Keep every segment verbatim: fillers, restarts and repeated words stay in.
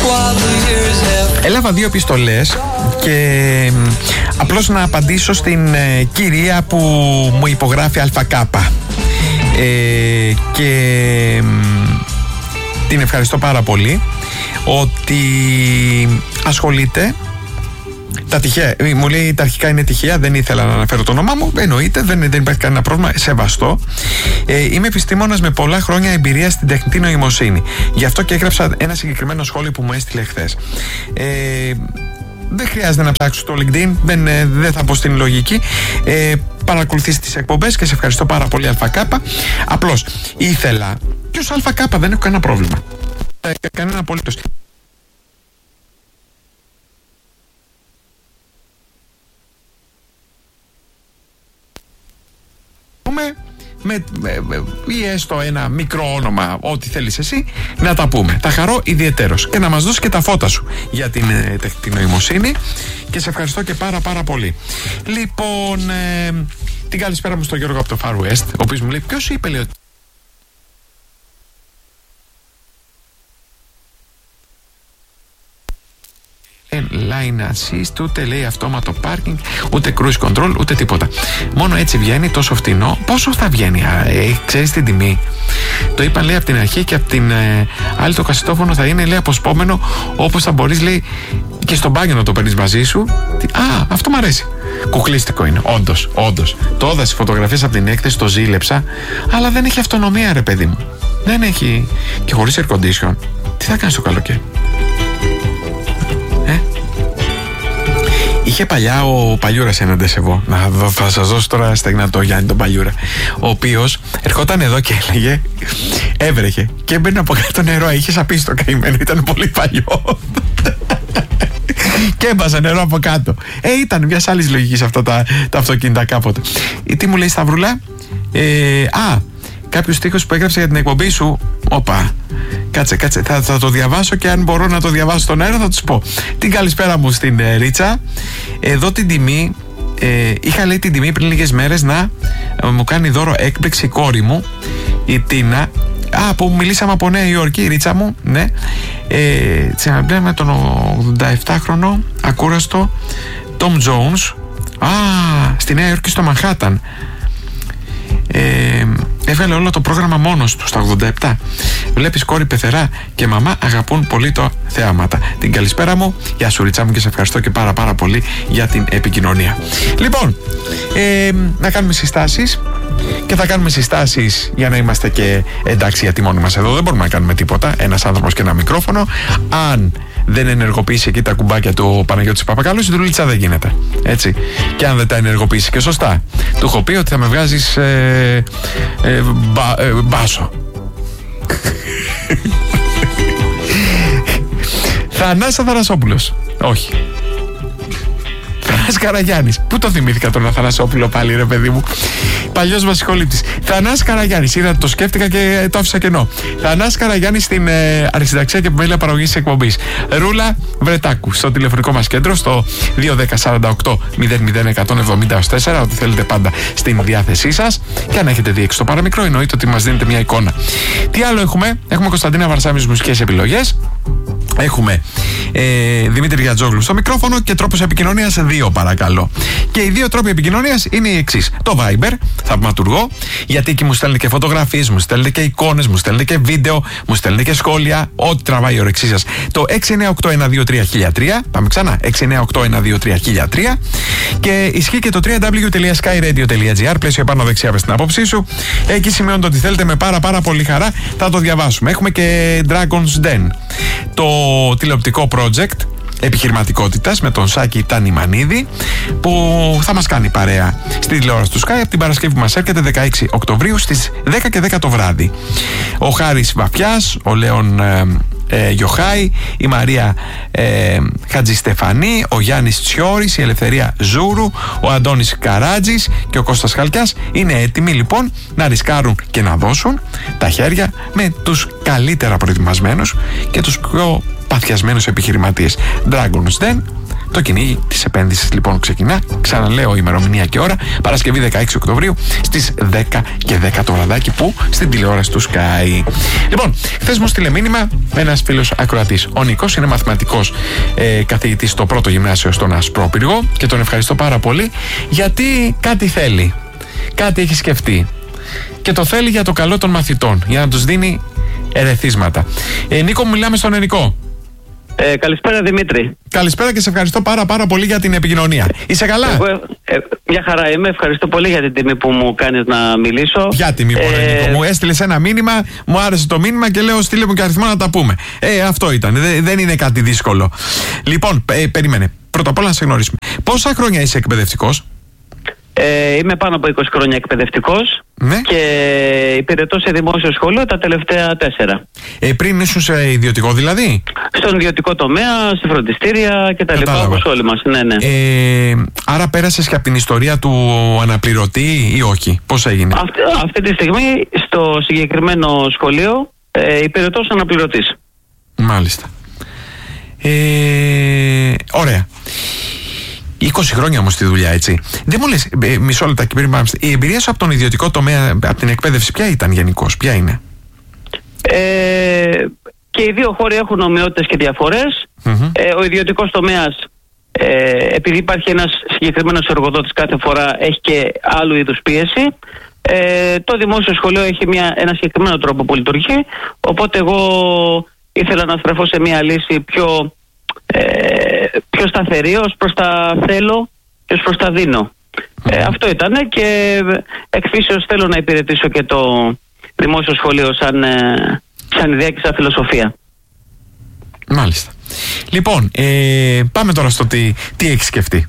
Έλαβα δύο επιστολές και απλώς να απαντήσω στην ε, κυρία που μου υπογράφει ΑΚ ε, και ε, την ευχαριστώ πάρα πολύ ότι ασχολείται. Τα τυχαία, μου λέει τα αρχικά είναι τυχαία, δεν ήθελα να αναφέρω το όνομά μου. Εννοείται, δεν, δεν υπάρχει κανένα πρόβλημα, σεβαστό. Ε, είμαι επιστήμονας με πολλά χρόνια εμπειρία στην τεχνητή νοημοσύνη. Γι' αυτό και έγραψα ένα συγκεκριμένο σχόλιο που μου έστειλε χθες. Ε, δεν χρειάζεται να ψάξω το LinkedIn, δεν, δεν θα πω στην λογική. Ε, παρακολουθείς τις εκπομπές και σε ευχαριστώ πάρα πολύ ΑΚ. Απλώς ήθελα. Ποιος ΑΚ, δεν έχω κανένα πρόβλημα. Ε, κανένα απολύτως. Με, με, με, ή έστω ένα μικρό όνομα, ό,τι θέλεις εσύ, να τα πούμε. Τα χαρώ ιδιαιτέρως και να μας δώσεις και τα φώτα σου για την ε, τεχνητή νοημοσύνη και σε ευχαριστώ και πάρα πάρα πολύ. Λοιπόν, ε, την καλησπέρα μου στον Γιώργο από το Far West, ο οποίος μου λέει, ποιος είπε, λέει, ότι line assist, ούτε λέει αυτόματο parking, ούτε cruise control, ούτε τίποτα. Μόνο έτσι βγαίνει, τόσο φτηνό. Πόσο θα βγαίνει, ε, ξέρεις την τιμή? Το είπα, λέει, από την αρχή και από την ε, άλλη το κασετόφωνο θα είναι, λέει, αποσπόμενο, όπως θα μπορείς, λέει, και στο μπάνιο να το παίρνεις μαζί σου. Α, αυτό μου αρέσει. Κουκλίστικο είναι, όντως, όντως. Το είδα στις φωτογραφίες από την έκθεση, το ζήλεψα, αλλά δεν έχει αυτονομία, ρε παιδί μου. Δεν έχει. Και χωρίς air condition. Τι θα κάνεις το καλοκαίρι? Είχε παλιά ο Παλιούρας ένα ντεσεβό. Να δω, θα σας δώσω τώρα στεγνά το Γιάννη τον Παλιούρα. Ο οποίος ερχόταν εδώ και έλεγε, έβρεχε και έμπαινε από κάτω νερό. Είχε σαπίσει το καημένο, ήταν πολύ παλιό. Και έμπαζε νερό από κάτω. Ε, ήταν μια άλλη λογική αυτά τα, τα αυτοκίνητα κάποτε. Τι μου λέει, Σταυρούλα? Ε, α, κάποιος στίχος που έγραψε για την εκπομπή σου. Όπα, κάτσε, κάτσε. Θα, θα το διαβάσω και αν μπορώ να το διαβάσω στον αέρα θα τους πω. Την καλησπέρα μου στην ε, Ρίτσα. Εδώ την τιμή, ε, είχα, λέει, την τιμή πριν λίγες μέρες να ε, μου κάνει δώρο έκπληξη η κόρη μου, η Τίνα. Α, που μιλήσαμε από Νέα Υόρκη, η Ρίτσα μου, ναι. Ε, Τσιναμπλέ με τον ογδόντα επτάχρονο ακούραστο Tom Jones. Α, στη Νέα Υόρκη, στο Μανχάταν. Ε, έβγαλε όλο το πρόγραμμα μόνος του στα ογδόντα επτά. Βλέπεις, κόρη, πεθερά και μαμά αγαπούν πολύ το θεάματα. Την καλησπέρα μου, γεια σου Ρίτσα μου, και σε ευχαριστώ και πάρα πάρα πολύ για την επικοινωνία. Λοιπόν, ε, να κάνουμε συστάσεις. Και θα κάνουμε συστάσεις για να είμαστε και εντάξει, γιατί μόνοι μας εδώ δεν μπορούμε να κάνουμε τίποτα. Ένας άνθρωπος και ένα μικρόφωνο. Αν δεν ενεργοποιήσει εκεί τα κουμπάκια του Παναγιώτης Παπακάλου, η δουλίτσα δεν γίνεται. Έτσι. Και αν δεν τα ενεργοποιήσει και σωστά, του έχω πει ότι θα με βγάζεις ε, ε, μπα, ε, μπάσο. Θανάσης Αθανασόπουλος. Όχι. Θανάσης Καραγιάννης. Πού το θυμήθηκα τον Αθανασόπουλο πάλι, ρε παιδί μου. Παλιός βασικόληπτης. Θανάσης Καραγιάννης. Είδα, το σκέφτηκα και το άφησα κενό. Θανάσης Καραγιάννης στην ε, αρχισυνταξία και επιμέλεια παραγωγής της εκπομπής. Ρούλα Βρετάκου στο τηλεφωνικό μας κέντρο στο δύο ένα μηδέν σαράντα οκτώ μηδέν μηδέν εκατόν εβδομήντα τέσσερα. Ό,τι θέλετε πάντα στην διάθεσή σας. Και αν έχετε δει έξω το παραμικρό, εννοείται ότι μας δίνετε μια εικόνα. Τι άλλο έχουμε? Έχουμε Κωνσταντίνα Βαρσάμι μουσικές επιλογές. Έχουμε ε, Δημήτρη Γιατζόγλου στο μικρόφωνο και τρόπος επικοινωνίας δύο, παρακαλώ. Και οι δύο τρόποι επικοινωνίας είναι οι εξής. Το Viber, θαυματουργό, γιατί εκεί μου στέλνετε και φωτογραφίες, μου στέλνετε και εικόνες, μου στέλνετε και βίντεο, μου στέλνετε και σχόλια, ό,τι τραβάει η όρεξή σας. Το έξι εννιά οκτώ ένα δύο τρία χίλια τρία, πάμε ξανά, έξι εννιά οκτώ ένα δύο τρία χίλια τρία. Και ισχύει και το double-u double-u double-u τελεία skyradio τελεία gr, πλαίσιο πάνω δεξιά με την άποψή σου. Εκεί σημειώνετε ότι θέλετε με πάρα πάρα πολύ χαρά, θα το διαβάσουμε. Έχουμε και Dragon's Den, το τηλεοπτικό project επιχειρηματικότητας με τον Σάκη Τανιμανίδη, που θα μας κάνει παρέα στη τηλεόραση του Sky από την Παρασκευή που μας έρχεται δεκαέξι Οκτωβρίου στις δέκα και δέκα το βράδυ. Ο Χάρης Βαφιάς, ο Λέων ε, ε, Γιοχάη, η Μαρία ε, Χατζηστεφανή, ο Γιάννης Τσιόρης, η Ελευθερία Ζούρου, ο Αντώνης Καράτζης και ο Κώστας Χαλκιάς είναι έτοιμοι λοιπόν να ρισκάρουν και να δώσουν τα χέρια με τους καλύτερα προετοιμασμένους και τους πιο παθιασμένους επιχειρηματίες. Dragon's Den, Το κυνήγι της επένδυσης λοιπόν ξεκινά. Ξαναλέω ημερομηνία και ώρα. Παρασκευή δεκαέξι Οκτωβρίου στις δέκα και δέκα το βραδάκι, που στην τηλεόραση του Sky. Λοιπόν, χθες μου στείλε μήνυμα ένας φίλος ακροατής. Ο Νίκος είναι μαθηματικός ε, καθηγητής στο πρώτο γυμνάσιο στον Ασπρόπυργο και τον ευχαριστώ πάρα πολύ, γιατί κάτι θέλει. Κάτι έχει σκεφτεί. Και το θέλει για το καλό των μαθητών, για να τους δίνει ερεθίσματα. Ε, Νίκο, μιλάμε στον Ενικό. Ε, καλησπέρα Δημήτρη. Καλησπέρα και σε ευχαριστώ πάρα πάρα πολύ για την επικοινωνία. Είσαι καλά? Εγώ, ε, μια χαρά είμαι. Ευχαριστώ πολύ για την τιμή που μου κάνεις να μιλήσω. Ποια τιμή, ε... Νίκο μου? Έστειλες ένα μήνυμα, μου άρεσε το μήνυμα και λέω στείλε μου και αριθμό να τα πούμε. Ε, αυτό ήταν. Δε, δεν είναι κάτι δύσκολο. Λοιπόν, ε, περίμενε. Πρώτα απ' όλα να σε γνωρίσουμε. Πόσα χρόνια είσαι εκπαιδευτικός? Ε, είμαι πάνω από είκοσι χρόνια εκπαιδευτικός, ναι, και υπηρετώ σε δημόσιο σχολείο τα τελευταία τέσσερα. Ε, πριν ήσουν σε ιδιωτικό δηλαδή? Στον ιδιωτικό τομέα, σε φροντιστήρια κτλ. Όπως όλοι μας, ναι, ναι. Ε, άρα πέρασες και από την ιστορία του αναπληρωτή ή όχι? Πώς έγινε? Αυτή, αυτή τη στιγμή στο συγκεκριμένο σχολείο ε, υπηρετώ ως αναπληρωτής. Μάλιστα. Ε, ωραία. είκοσι χρόνια όμως στη δουλειά, έτσι. Δεν μου λες, ε, μισό λεπτά και πριν πάμε. Η εμπειρία σου από τον ιδιωτικό τομέα, από την εκπαίδευση, ποια ήταν γενικώς, ποια είναι? Ε, και οι δύο χώροι έχουν ομοιότητες και διαφορές. Mm-hmm. Ε, ο ιδιωτικός τομέας, ε, επειδή υπάρχει ένας συγκεκριμένος εργοδότης κάθε φορά, έχει και άλλου είδους πίεση. Ε, το δημόσιο σχολείο έχει μια, ένα συγκεκριμένο τρόπο που λειτουργεί. Οπότε εγώ ήθελα να στραφώ σε μια λύση πιο... Ε, πιο σταθερή ως προς τα θέλω και ως προς τα δίνω. Ε, αυτό ήτανε, και εκ φύσεως θέλω να υπηρετήσω και το δημόσιο σχολείο σαν, ε, σαν ιδέα και σαν φιλοσοφία. Μάλιστα. Λοιπόν, ε, πάμε τώρα στο τι, τι έχεις σκεφτεί.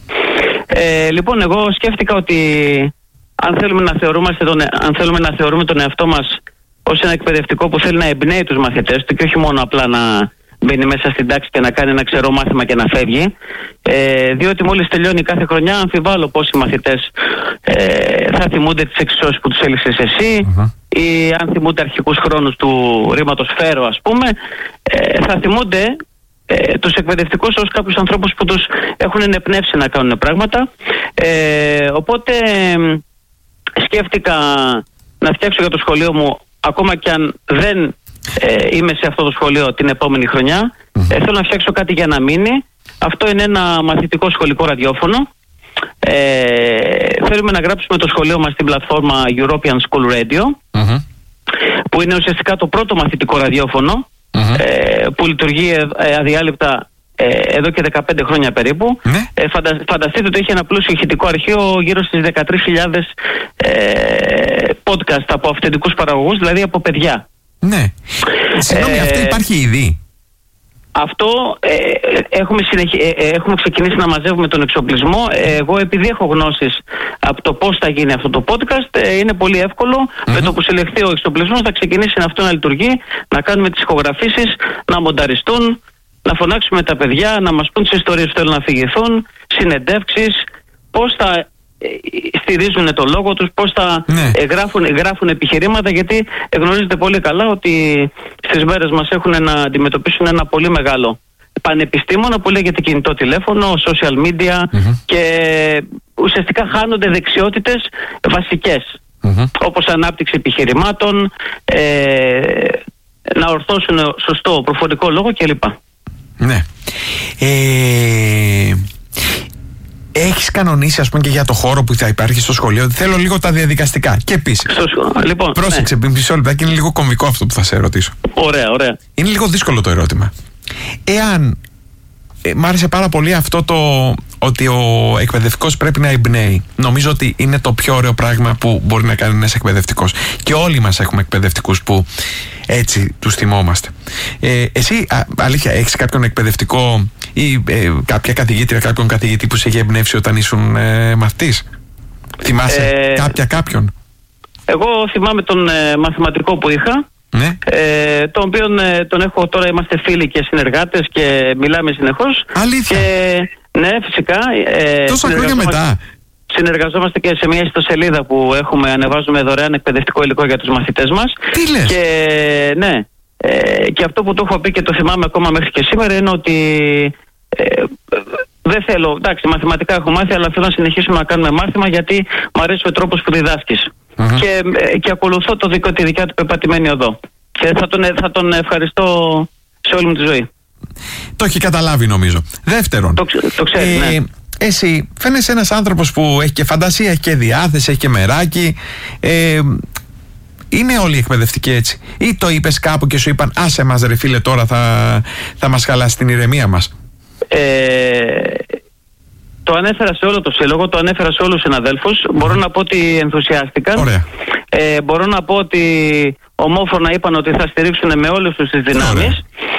Ε, λοιπόν, εγώ σκέφτηκα ότι αν θέλουμε να θεωρούμε τον, αν θέλουμε να θεωρούμε τον εαυτό μας ως ένα εκπαιδευτικό που θέλει να εμπνέει τους μαθητές του και όχι μόνο απλά να μπαίνει μέσα στην τάξη και να κάνει ένα ξερό μάθημα και να φεύγει, ε, διότι μόλις τελειώνει κάθε χρονιά αμφιβάλλω πόσοι μαθητές ε, θα θυμούνται τις εξισώσεις που τους έλυσες εσύ, uh-huh. ή αν θυμούνται αρχικούς χρόνους του ρήματος φέρω, ας πούμε, ε, θα θυμούνται ε, τους εκπαιδευτικούς ως κάποιους ανθρώπους που τους έχουν ενεπνεύσει να κάνουν πράγματα. Ε, οπότε ε, σκέφτηκα να φτιάξω για το σχολείο μου, ακόμα και αν δεν Ε, είμαι σε αυτό το σχολείο την επόμενη χρονιά. Mm-hmm. Ε, θέλω να φτιάξω κάτι για να μείνει. Αυτό είναι ένα μαθητικό σχολικό ραδιόφωνο. Ε, θέλουμε να γράψουμε το σχολείο μας στην πλατφόρμα European School Radio, mm-hmm. που είναι ουσιαστικά το πρώτο μαθητικό ραδιόφωνο, mm-hmm. ε, που λειτουργεί ε, αδιάλειπτα ε, εδώ και δεκαπέντε χρόνια περίπου. Mm-hmm. Ε, φαντα, φανταστείτε ότι έχει ένα πλούσιο ηχητικό αρχείο γύρω στις δεκατρείς χιλιάδες ε, podcast από αυθεντικούς παραγωγούς, δηλαδή από παιδιά. Ναι. Συγγνώμη, ε, αυτό υπάρχει ήδη? Αυτό ε, έχουμε, συνεχι... ε, έχουμε ξεκινήσει να μαζεύουμε τον εξοπλισμό. Ε, εγώ επειδή έχω γνώσεις από το πώς θα γίνει αυτό το podcast, ε, είναι πολύ εύκολο. Mm-hmm. Με το που συλλεχθεί ο εξοπλισμός θα ξεκινήσει αυτό να λειτουργεί, να κάνουμε τις ηχογραφήσεις, να μονταριστούν, να φωνάξουμε τα παιδιά, να μας πούν τις ιστορίες που θέλουν να αφηγηθούν, συνεντεύξεις, πώς θα στηρίζουν το λόγο τους, πώς θα ναι. γράφουν, γράφουν επιχειρήματα, γιατί γνωρίζετε πολύ καλά ότι στις μέρες μας έχουν να αντιμετωπίσουν ένα πολύ μεγάλο πανεπιστήμονα που λέγεται κινητό τηλέφωνο, social media, mm-hmm. και ουσιαστικά χάνονται δεξιότητες βασικές, mm-hmm. όπως ανάπτυξη επιχειρημάτων, ε, να ορθώσουν σωστό προφορικό λόγο κλπ. Ναι. Ε... Έχεις κανονίσει, ας πούμε, και για το χώρο που θα υπάρχει στο σχολείο? Θέλω λίγο τα διαδικαστικά. Και επίσης, λοιπόν, πρόσεξε, ναι. μισό λεπτάκι, είναι λίγο κομβικό αυτό που θα σε ερωτήσω. Ωραία, ωραία. Είναι λίγο δύσκολο το ερώτημα. Εάν ε, μ' άρεσε πάρα πολύ αυτό το ότι ο εκπαιδευτικός πρέπει να εμπνέει. Νομίζω ότι είναι το πιο ωραίο πράγμα που μπορεί να κάνει ένας εκπαιδευτικός. Και όλοι μας έχουμε εκπαιδευτικούς που έτσι τους θυμόμαστε. Ε, εσύ, α, αλήθεια, έχεις κάποιον εκπαιδευτικό ή ε, κάποια καθηγήτρια, κάποιον καθηγητή που σε είχε εμπνεύσει όταν ήσουν ε, μαθητής? Θυμάσαι ε, κάποια κάποιον? Εγώ θυμάμαι τον ε, μαθηματικό που είχα, ναι. ε, τον οποίον ε, τον έχω τώρα, είμαστε φίλοι και συνεργάτες και μιλάμε συνεχώς. Αλήθεια? Και, ναι, φυσικά. Ε, Τόσα χρόνια μετά? Συνεργαζόμαστε και σε μια ιστοσελίδα που έχουμε, ανεβάζουμε δωρεάν εκπαιδευτικό υλικό για τους μαθητές μας. Τι λες? Και, ναι, ε, και αυτό που το έχω πει και το θυμάμαι ακόμα μέχρι και σήμερα είναι ότι ε, δεν θέλω, εντάξει, μαθηματικά έχω μάθει, αλλά θέλω να συνεχίσουμε να κάνουμε μάθημα, γιατί μου αρέσει ο τρόπος που διδάσκεις. Mm-hmm. Και, και ακολουθώ το δικό, τη δικιά του πεπατημένη οδό. Και θα τον, θα τον ευχαριστώ σε όλη μου τη ζωή. Το έχει καταλάβει, νομίζω. Δεύτερον, το, το ξέρει, ε, ναι. Εσύ φαίνεσαι ένας άνθρωπος που έχει και φαντασία, έχει και διάθεση, έχει και μεράκι. Ε, είναι όλοι εκπαιδευτικοί έτσι? Ή το είπες κάπου και σου είπαν άσε μας ρε φίλε, τώρα θα, θα μας χαλάσει την ηρεμία μας? Ε, το ανέφερα σε όλο το σύλλογο, το ανέφερα σε όλους τους συναδέλφους. Mm. Μπορώ να πω ότι ενθουσιάστηκαν. Ωραία. Ε, μπορώ να πω ότι ομόφωνα είπαν ότι θα στηρίξουν με όλες τους τις δυνάμεις. Ωραία.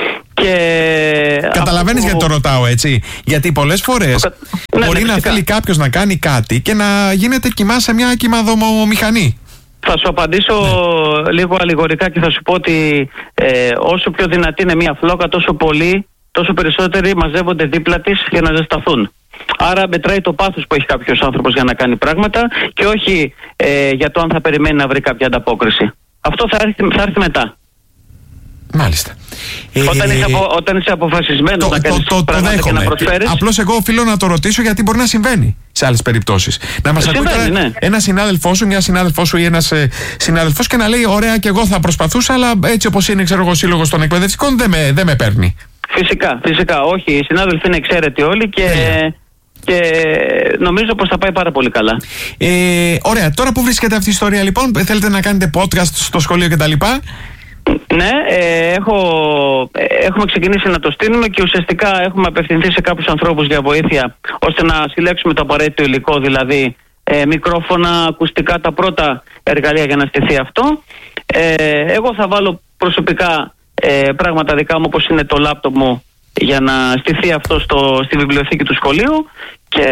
Και καταλαβαίνεις που... γιατί το ρωτάω έτσι? Γιατί πολλές φορές το... μπορεί ναι, ναι, να θέλει κάποιος να κάνει κάτι και να γίνεται κοιμά σε μια κυμαδομομηχανή. Θα σου απαντήσω ναι. λίγο αλληγορικά και θα σου πω ότι ε, όσο πιο δυνατή είναι μια φλόκα, τόσο πολύ, τόσο περισσότεροι μαζεύονται δίπλα της για να ζεσταθούν. Άρα μετράει το πάθος που έχει κάποιος άνθρωπος για να κάνει πράγματα και όχι ε, για το αν θα περιμένει να βρει κάποια ανταπόκριση. Αυτό θα έρθει, θα έρθει μετά. Μάλιστα. Όταν, ε, είσαι, απο, όταν είσαι αποφασισμένος να κάνεις το, το, πράγματα το και να προσφέρεις. Απλώς εγώ οφείλω να το ρωτήσω γιατί μπορεί να συμβαίνει σε άλλες περιπτώσεις. Να μας ακούει τώρα ναι. ένα συνάδελφό σου, μια συνάδελφό σου ή ένας ε, συνάδελφος και να λέει ωραία και εγώ θα προσπαθούσα, αλλά έτσι όπως είναι ξέρω εγώ ο σύλλογος των εκπαιδευτικών δεν με, δεν με παίρνει. Φυσικά, φυσικά. Όχι, οι συνάδελφοι είναι εξαίρετοι όλοι και... Yeah. Και νομίζω πως θα πάει πάρα πολύ καλά. Ε, ωραία, τώρα που βρίσκεται αυτή η ιστορία λοιπόν, θέλετε να κάνετε podcast στο σχολείο κτλ? Ναι, ε, έχω, ε, έχουμε ξεκινήσει να το στείλουμε και ουσιαστικά έχουμε απευθυνθεί σε κάποιους ανθρώπους για βοήθεια ώστε να συλλέξουμε το απαραίτητο υλικό, δηλαδή ε, μικρόφωνα, ακουστικά, τα πρώτα εργαλεία για να στηθεί αυτό. Ε, εγώ θα βάλω προσωπικά ε, πράγματα δικά μου όπως είναι το λάπτοπ μου για να στηθεί αυτό στο, στη βιβλιοθήκη του σχολείου και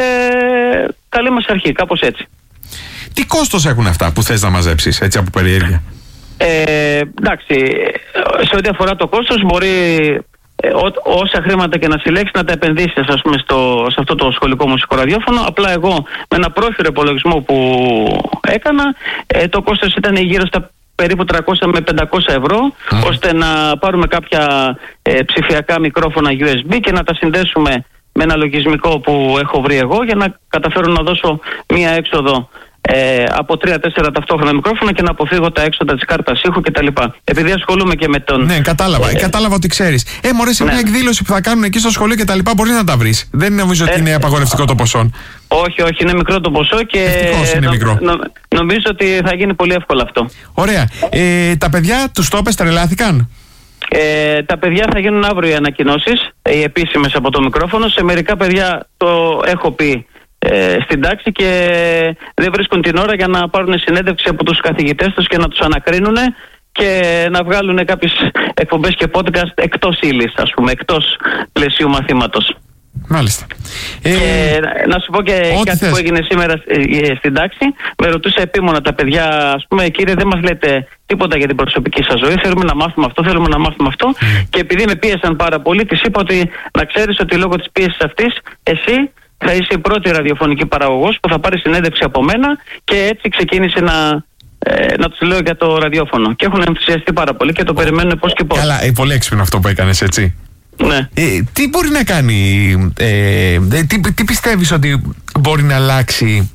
καλή μας αρχή, κάπως έτσι. Τι κόστος έχουν αυτά που θες να μαζέψεις έτσι από περιέργεια? Ε, εντάξει, σε ό,τι αφορά το κόστος μπορεί ε, ό, όσα χρήματα και να συλλέξεις να τα επενδύσεις ας πούμε, στο, σε αυτό το σχολικό μουσικό ραδιόφωνο. Απλά εγώ με ένα πρόχειρο υπολογισμό που έκανα ε, το κόστος ήταν γύρω στα περίπου τριακόσια με πεντακόσια ευρώ mm. ώστε να πάρουμε κάποια ε, ψηφιακά μικρόφωνα γιου ες μπι και να τα συνδέσουμε με ένα λογισμικό που έχω βρει εγώ για να καταφέρω να δώσω μία έξοδο ε, από τρία τέσσερα ταυτόχρονα μικρόφωνα και να αποφύγω τα έξοδα της κάρτας ήχου κτλ. Επειδή ασχολούμαι και με τον... Ναι, κατάλαβα. Ε, κατάλαβα ότι ξέρεις. Ε, μωρέ, σε ναι. μια εκδήλωση που θα κάνουν εκεί στο σχολείο κτλ. Μπορείς να τα βρεις. Δεν νομίζω ότι ε, είναι απαγορευτικό το ποσό. Όχι, όχι, είναι μικρό το ποσό και είναι νο, μικρό. Νο, νομίζω ότι θα γίνει πολύ εύκολο αυτό. Ωραία. Ε, τα παιδιά τους το είπες, τρελάθηκαν? Ε, τα παιδιά θα γίνουν αύριο οι ανακοινώσεις, οι επίσημες από το μικρόφωνο. Σε μερικά παιδιά το έχω πει ε, στην τάξη και δεν βρίσκουν την ώρα για να πάρουν συνέντευξη από τους καθηγητές τους και να τους ανακρίνουν και να βγάλουν κάποιες εκπομπές και podcast εκτός ύλης, ας πούμε, εκτός πλαισίου μαθήματος. Μάλιστα. Και ε, να σου πω και κάτι θες. Που έγινε σήμερα ε, στην τάξη. Με ρωτούσε επίμονα τα παιδιά, ας πούμε, κύριε, δεν μας λέτε τίποτα για την προσωπική σας ζωή. Θέλουμε να μάθουμε αυτό, θέλουμε να μάθουμε αυτό. Mm. Και επειδή με πίεσαν πάρα πολύ, της είπα ότι να ξέρεις ότι λόγω της πίεσης αυτής, εσύ θα είσαι η πρώτη ραδιοφωνική παραγωγός που θα πάρει συνέντευξη από μένα. Και έτσι ξεκίνησε να. Ε, να τους λέω για το ραδιόφωνο. Και έχουν ενθουσιαστεί πάρα πολύ και το oh. περιμένουν πώς και πώς. Καλά, ε, πολύ έξυπνο αυτό που έκανες, έτσι. Ναι. Ε, τι μπορεί να κάνει, ε, ε, τι, τι πιστεύεις ότι μπορεί να αλλάξει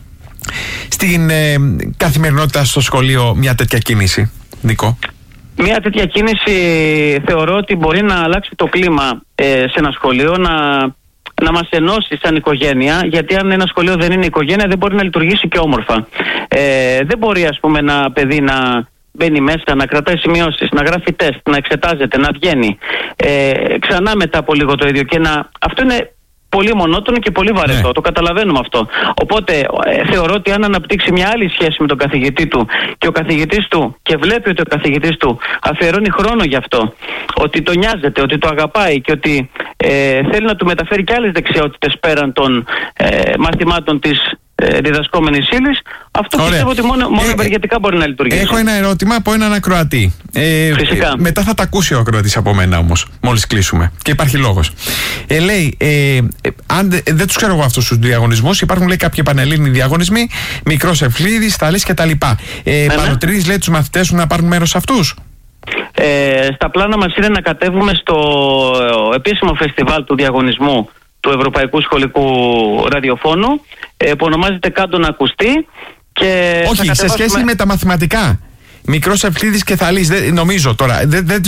στην ε, καθημερινότητα στο σχολείο μια τέτοια κίνηση, Νίκο? Μια τέτοια κίνηση θεωρώ ότι μπορεί να αλλάξει το κλίμα ε, σε ένα σχολείο, να, να μας ενώσει σαν οικογένεια, γιατί αν ένα σχολείο δεν είναι οικογένεια δεν μπορεί να λειτουργήσει και όμορφα. Ε, δεν μπορεί ας πούμε ένα παιδί να μπαίνει μέσα, να κρατάει σημειώσεις, να γράφει τεστ, να εξετάζεται, να βγαίνει ε, ξανά μετά από λίγο το ίδιο και να... Αυτό είναι πολύ μονότονο και πολύ βαρετό, ναι. Το καταλαβαίνουμε αυτό. Οπότε ε, θεωρώ ότι αν αναπτύξει μια άλλη σχέση με τον καθηγητή του και ο καθηγητής του και βλέπει ότι ο καθηγητής του αφιερώνει χρόνο γι' αυτό, ότι το νοιάζεται, ότι το αγαπάει και ότι ε, θέλει να του μεταφέρει και άλλες δεξιότητες πέραν των ε, μαθημάτων της διδασκόμενης ύλης, αυτό Ωραία. Πιστεύω ότι μόνο, μόνο ε, ευεργετικά μπορεί να λειτουργήσει. Έχω ένα ερώτημα από έναν ακροατή. Ε, Φυσικά. Ε, μετά θα τα ακούσει ο ακροατής από μένα όμως, μόλις κλείσουμε. Και υπάρχει λόγος. Ε, λέει, ε, ε, αν, ε, δεν τους ξέρω εγώ αυτούς τους διαγωνισμούς. Υπάρχουν λέει κάποιοι πανελλήνιοι διαγωνισμοί, μικρός Ευκλήδης, Θαλής κτλ. Ε, ναι, Παροτρύνεις λέει τους μαθητές σου να πάρουν μέρος σε αυτούς? Ε, στα πλάνα μας είναι να κατέβουμε στο επίσημο φεστιβάλ του διαγωνισμού του του Ευρωπαϊκού Σχολικού Ραδιοφώνου, ε, που ονομάζεται «Κάντο να ακουστεί». Και όχι, σε σχέση με τα μαθηματικά. Μικρός Ευκλήδης Κεφαλής, νομίζω τώρα. Δεν, δεν